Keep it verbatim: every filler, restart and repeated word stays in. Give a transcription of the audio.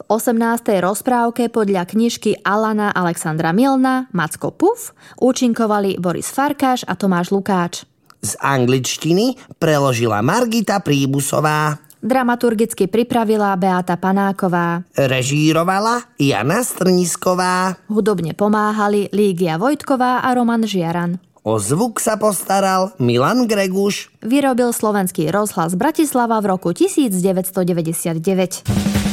osemnástej rozprávke podľa knižky Alana Alexandra Milna Macko Puf účinkovali Boris Farkáš a Tomáš Lukáč. Z angličtiny preložila Margita Príbusová. Dramaturgicky pripravila Beáta Panáková. Režírovala Jana Strnisková. Hudobne pomáhali Lígia Vojtková a Roman Žiaran. O zvuk sa postaral Milan Greguš. Vyrobil Slovenský rozhlas Bratislava v roku devätnásťstodeväťdesiatdeväť.